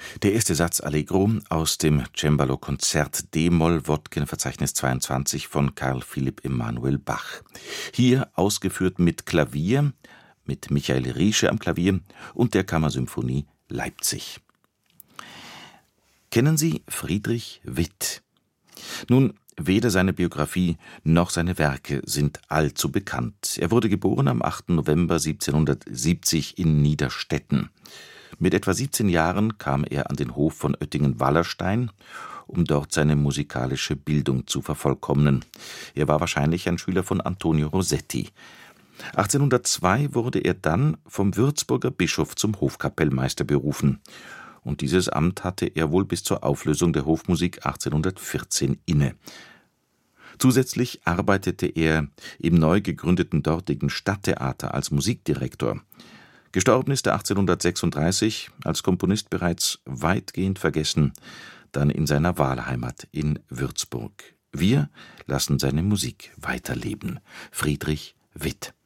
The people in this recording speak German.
Der erste Satz Allegro aus dem Cembalo-Konzert d-Moll Wodkin-Verzeichnis 22 von Carl Philipp Emanuel Bach. Hier ausgeführt mit Klavier, mit Michael Riesche am Klavier und der Kammersymphonie Leipzig. Kennen Sie Friedrich Witt? Nun, weder seine Biografie noch seine Werke sind allzu bekannt. Er wurde geboren am 8. November 1770 in Niederstetten. Mit etwa 17 Jahren kam er an den Hof von Oettingen-Wallerstein, um dort seine musikalische Bildung zu vervollkommnen. Er war wahrscheinlich ein Schüler von Antonio Rossetti. 1802 wurde er dann vom Würzburger Bischof zum Hofkapellmeister berufen. Und dieses Amt hatte er wohl bis zur Auflösung der Hofmusik 1814 inne. Zusätzlich arbeitete er im neu gegründeten dortigen Stadttheater als Musikdirektor. Gestorben ist er 1836, als Komponist bereits weitgehend vergessen, dann in seiner Wahlheimat in Würzburg. Wir lassen seine Musik weiterleben. Friedrich Witt.